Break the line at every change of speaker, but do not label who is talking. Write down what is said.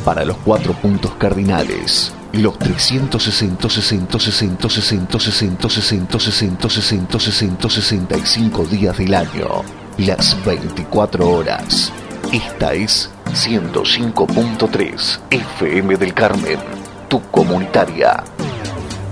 para los 4 puntos cardinales, los 365 días del año, las 24 horas. Esta es 105.3 FM del Carmen, tu comunitaria.